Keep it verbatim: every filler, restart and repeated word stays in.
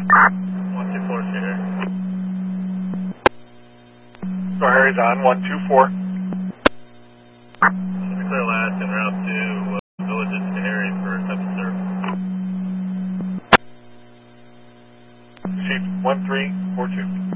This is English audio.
one two four, Sierra. So Harry's on, one two four. Let me clear last and route to uh, Villages to Harry for a seven serve. Chief, one three four two.